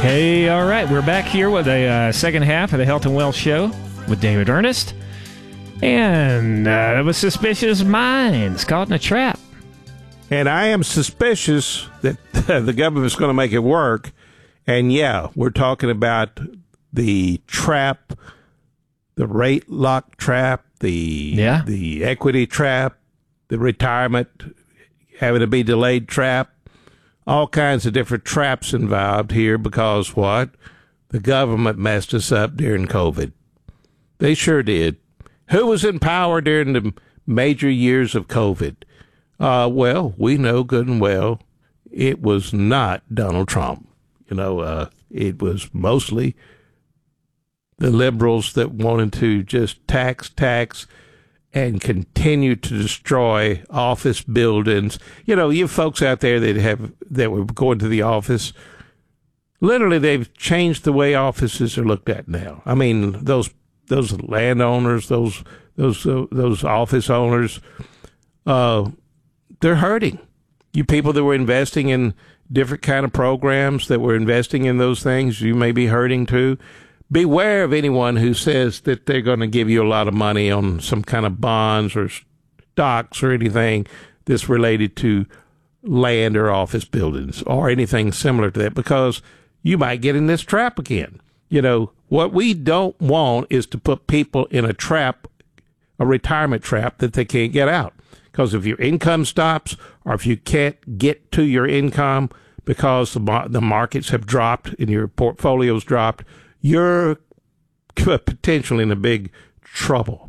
Hey, all right. We're back here with a second half of the Health and Wealth Show with David Ernest. And it was Suspicious Minds caught in a trap. And I am suspicious that the government's going to make it work. And yeah, we're talking about the trap, the rate lock trap, the equity trap, the retirement having to be delayed trap. All kinds of different traps involved here because what? The government messed us up during COVID. They sure did. Who was in power during the major years of COVID? Well, we know good and well it was not Donald Trump. It was mostly the liberals that wanted to just tax, and continue to destroy office buildings. You folks out there that were going to the office, literally they've changed the way offices are looked at now. I mean, those landowners, those office owners, they're hurting. You people that were investing in different kind of programs, that were investing in those things, you may be hurting too. Beware of anyone who says that they're going to give you a lot of money on some kind of bonds or stocks or anything that's related to land or office buildings or anything similar to that, because you might get in this trap again. What we don't want is to put people in a trap, a retirement trap that they can't get out. Because if your income stops or if you can't get to your income because the markets have dropped and your portfolio's dropped, you're potentially in a big trouble.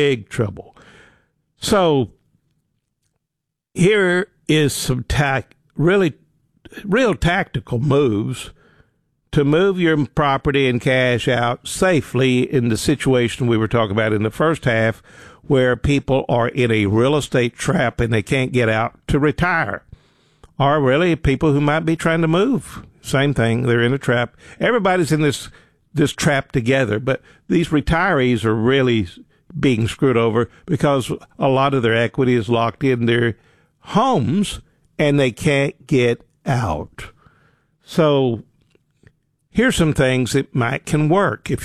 So here is some real tactical moves to move your property and cash out safely in the situation we were talking about in the first half, where people are in a real estate trap and they can't get out to retire. Or really people who might be trying to move. Same thing. They're in a trap. Everybody's in this trap together, but these retirees are really being screwed over because a lot of their equity is locked in their homes and they can't get out. So here's some things that can work. If